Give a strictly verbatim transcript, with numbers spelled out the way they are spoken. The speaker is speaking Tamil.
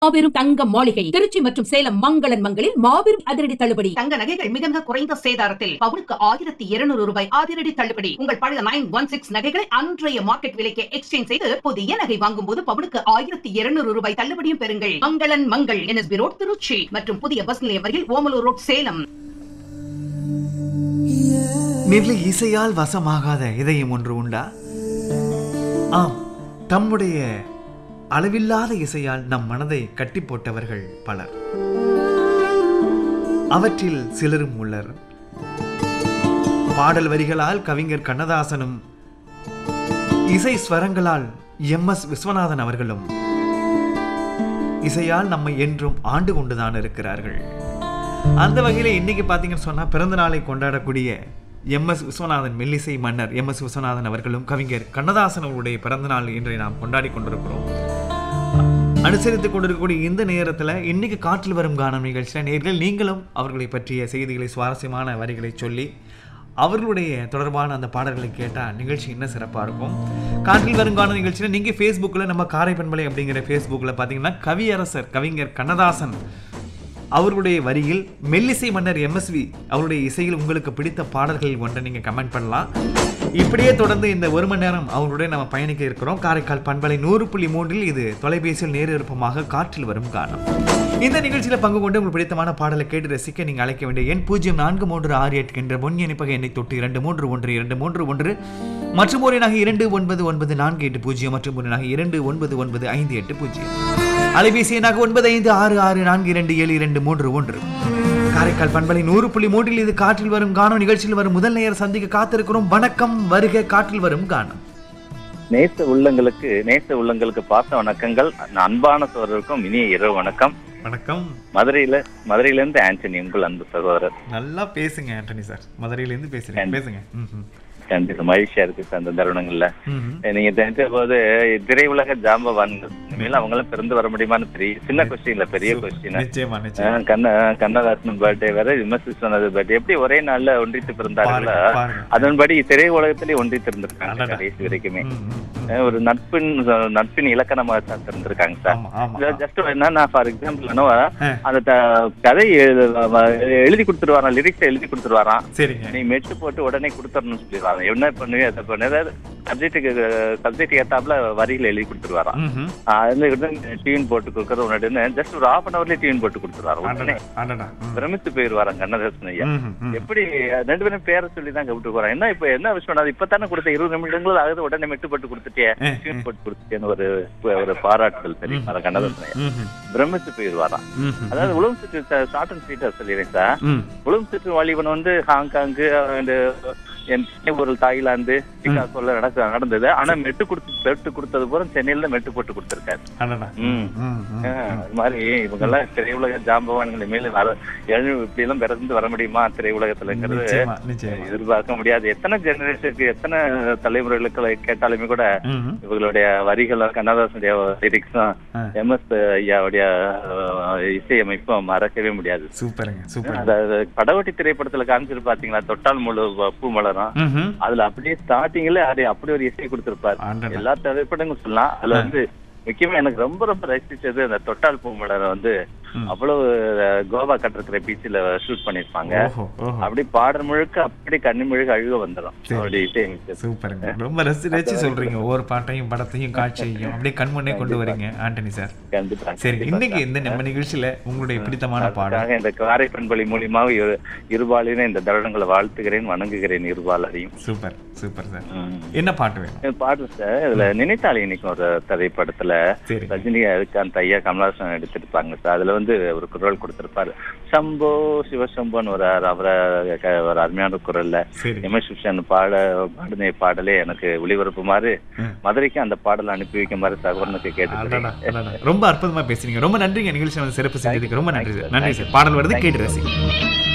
மாபெரும் தங்க மாளிகை திருச்சி மற்றும் சேலம் மங்களன் மங்களில் மாபெரும் அதிரடி தள்ளுபடி. தங்க நகைகள் மிக மிக குறைந்த சேதாரத்தில் பவுனுக்கு ஆயிரத்தி இருநூறு ரூபாய் அதிரடி தள்ளுபடி. உங்கள் பழைய நைன் ஒன் சிக்ஸ் நகைகளை அன்றைய மார்க்கெட் விலைக்கு எக்ஸ்சேஞ்ச் செய்து புதிய நகை வாங்கும் போது பவுனுக்கு ஆயிரத்தி இருநூறு ரூபாய் தள்ளுபடியும் பெறுங்கள். மங்களன் மங்கள் என்எஸ்பி ரோட் திருச்சி மற்றும் புதிய பஸ் நிலையம் அருகில் ஓமலூர் ரோட் சேலம். நெல்லி இசையால் வசமாகாத இதயம் ஒன்று உண்டா? ஆம், தம்முடைய அளவில்லாத இசையால் நம் மனதை கட்டி போட்டவர்கள் பலர். அவற்றில் சிலரும் உள்ளர். பாடல் வரிகளால் கவிஞர் கண்ணதாசனும், இசை ஸ்வரங்களால் எம் எஸ் விஸ்வநாதன் அவர்களும் இசையால் நம்மை என்றும் ஆண்டு கொண்டுதான் இருக்கிறார்கள். அந்த வகையில் இன்னைக்கு பார்த்தீங்கன்னு சொன்னா பிறந்த நாளை கொண்டாடக்கூடிய எம் எஸ் விஸ்வநாதன், மெல்லிசை மன்னர் எம் எஸ் விஸ்வநாதன் அவர்களும் கவிஞர் கண்ணதாசன் அவர்களுடைய பிறந்த நாள் இன்றை நாம் கொண்டாடி கொண்டிருக்கிறோம். அனுசரித்துக் கொண்டிருக்கக்கூடிய இந்த நேரத்தில் இன்னைக்கு காற்றில் வரும் கானம் நிகழ்ச்சியில் நேர்கள் நீங்களும் அவர்களை பற்றிய செய்திகளை, சுவாரஸ்யமான வரிகளை சொல்லி அவர்களுடைய தொடர்பான அந்த பாடல்களை கேட்டால் நிகழ்ச்சி இன்னும் சிறப்பாக இருக்கும். காற்றில் வரும் காணும் நிகழ்ச்சியில் நீங்கள் ஃபேஸ்புக்கில், நம்ம காரை பண்பலை அப்படிங்கிற ஃபேஸ்புக்கில் பார்த்தீங்கன்னா கவியரசர் கவிஞர் கண்ணதாசன் அவர்களுடைய வரியில் மெல்லிசை மன்னர் எம்எஸ்வி அவருடைய இசையில் உங்களுக்கு பிடித்த பாடல்கள் ஒன்றை நீங்கள் கமெண்ட் பண்ணலாம். இப்படியே தொடர்ந்து இந்த ஒரு மணி நேரம் அவருடைய நம்ம பயணிக்க இருக்கிறோம். காரைக்கால் பண்பலை நூறு புள்ளி மூன்றில் இது தொலைபேசியில் நேர விருப்பமாக காற்றில் வரும் கானம். இந்த நிகழ்ச்சியில் பங்கு கொண்டு உங்களுக்கு பிடித்தமான பாடலை கேட்டு ரசிக்க நீங்கள் அழைக்க வேண்டிய எண் பூஜ்ஜியம் நான்கு மூன்று ஆறு எட்டு என்ற முன் இணைப்பக எண்ணை தொட்டு இரண்டு மூன்று ஒன்று இரண்டு மூன்று ஒன்று மற்றும் ஒரு எண்ணாக இரண்டு ஒன்பது ஒன்பது நான்கு எட்டு பூஜ்ஜியம் மற்றும் ஒரு எண்ணாக இரண்டு ஒன்பது ஒன்பது ஐந்து எட்டு பூஜ்ஜியம். அலைபேசி எண்ணாக ஒன்பது ஐந்து ஆறு ஆறு நான்கு இரண்டு ஏழு இரண்டு மூன்று ஒன்று. காரைக்கால் பண்பலை நூறு புள்ளி மூன்றில் இது காற்றில் வரும் கானம் நிகழ்ச்சியில் வரும் முதல் நேயர் சந்திக்க காத்திருக்கிறோம். வணக்கம், வருக காற்றில் வரும் கானம். நேச உள்ளங்களுக்கு நேச உள்ளங்களுக்கு பாச வணக்கங்கள். அன்பான சகோதரருக்கும் இனிய இரவு வணக்கம். வணக்கம். மதுரையில மதுரையில இருந்து ஆண்டனி, உங்கள் அன்பு சகோதரர். நல்லா பேசுங்க ஆண்டனி சார், மதுரையில இருந்து பேசுறீங்க, பேசுங்க. கண்டிப்பா மகிழ்ச்சியா இருக்கு அந்த தருணங்கள்ல. நீங்க தெரிஞ்ச போது திரை உலக ஜாம்பவான்கள் இனிமேல் அவங்க எல்லாம் பிறந்து வர முடியுமான்னு பெரிய சின்ன கொஸ்டின் இல்ல, பெரிய கொஸ்டின். கண்ண கண்ணதாசன் பர்த்டே வேற, விமர்சி சொன்னது பர்த்டே, எப்படி ஒரே நாள்ல ஒன்றித்து பிறந்தார்களா அதன்படி திரை உலகத்திலே ஒன்றித்து இருந்திருக்காங்க கடைசி வரைக்குமே. ஒரு நட்பின் நட்பின் இலக்கணமாக தான் இருந்திருக்காங்க சார். ஜஸ்ட் என்னன்னா, ஃபார் எக்ஸாம்பிள் அந்த கதை எழுதி கொடுத்துருவாராம், லிரிக்ஸ் எழுதி கொடுத்துருவாராம், நீ மெட்டு போட்டு உடனே கொடுத்துடணும்னு சொல்லிடுவாங்க. என்ன பண்ணுவே அதை பண்ண, ஏதாவது சப்ஜெக்டுக்கு சப்ஜெக்ட் ஏத்தாப்புல வரிகள் எழுதி கொடுத்துருவாராம். டியூன் போட்டு கொடுக்கறது உடனே ஜஸ்ட் ஒரு ஹாஃப் அன் அவர்லயே டியூன் போட்டு கொடுத்துருவாரு. உடனே பிரமித்து போயிருவாராம் கண்ணதாசன் ஐயா. எப்படி ரெண்டு பேரும் பேரை சொல்லிதான் கூப்பிட்டு போறாங்க. என்ன இப்ப என்ன விஷயம், அது இப்பதானே கொடுத்த இருபது நிமிடங்கள் ஆகுது, உடனே மெட்டு போட்டு கொடுத்துட்டே டியூன் போட்டு கொடுத்துட்டேன்னு ஒரு ஒரு பாராட்டுதல் தெரியும் கண்ணதாசன் ஐயா. பிரமித்து போயிருவாராம். அதாவது உலகம் சுற்று ஷார்ட் அண்ட் ஸ்வீட்டா சொல்லிடுறேன் சார். உலகம் சுற்று வாலிபன் வந்து ஹாங்காங்கு, ஒரு தாய்லாந்து, சிகாகோல நடந்தது. ஆனா மெட்டு கொடுத்து மெட்டு கொடுத்தது பூரா சென்னையில மெட்டு போட்டு கொடுத்திருக்காரு. அது மாதிரி இவங்க எல்லாம் திரையுலக ஜாம்பவான்கள் மேல இப்படி எல்லாம் பிறந்து வர முடியுமா திரையுலகத்துலங்கிறது எதிர்பார்க்க முடியாது. எத்தனை ஜெனரேஷனுக்கு எத்தனை தலைமுறைகளுக்கு கேட்டாலுமே கூட இவங்களுடைய வரிகள், கண்ணதாசனுடைய லிரிக்ஸும் எம் எஸ் ஐயாவுடைய இசையமைப்பும் மறக்கவே முடியாது. அதாவது படவட்டி திரைப்படத்துல காமிச்சிட்டு பாத்தீங்களா, தொட்டால் முழு பூ மலரும், அதுல அப்படியே ஸ்டார்டிங்ல அப்படி ஒரு இசை கொடுத்திருப்பாரு. எல்லா திரைப்படங்களும் சொல்லலாம். அதுல வந்து முக்கியமா எனக்கு ரொம்ப ரொம்ப ரசிச்சது அந்த தொட்டால் பூமலரை வந்து அவ்வளவு கோவா கட்டிருக்கிற பீச்சில் ஷூட் பண்ணிருப்பாங்க. அப்படி பாடல் முழுக்க அப்படி கண்ணு முழுக்க அழுக வந்துடும். சூப்பருங்க, ரொம்ப ரசிச்சு சொல்றீங்க ஒவ்வொரு பாட்டையும், படத்தையும், காட்சியையும் அப்படியே கண்முன்னே கொண்டு வரீங்க ஆண்டனி சார். கண்டிப்பா. சரி, இன்னைக்கு இந்த நம்ம நிகழ்ச்சியில உங்களுடைய பிடித்தமான பாடல் இந்த காரை பண்பலை மூலியமாக இருபாலின இந்த தருணங்களை வாழ்த்துகிறேன், வணங்குகிறேன் இருபாலரையும். Super super sir. என்ன பாட்டு வேணும்? பாட்டு சார், இதுல நினைத்தாலே இன்னைக்கு ஒரு திரைப்படத்துல ரஜினிகாந்த் ஐயா கமலஹாசன் எடுத்திருப்பாங்க சார். அதுல வந்து ஒரு குரல் கொடுத்திருப்பாரு, சம்போ சிவசம்போன்னு ஒரு அவரை ஒரு அருமையான குரல்ல எம் எஸ் விஸ்வநாதன் பாட பாடின பாடலே எனக்கு ஒளிபரப்புமாறு மதுரைக்கு அந்த பாடலை அனுப்பி வைக்குமாறு சகோதரனுக்கு கேட்டு. ரொம்ப அற்புதமா பேசுறீங்க, ரொம்ப நன்றிங்க. நிகழ்ச்சி சிறப்பு செஞ்சதுக்கு ரொம்ப நன்றி சார். நன்றி சார். பாடல் வருது, கேட்டு ரசி.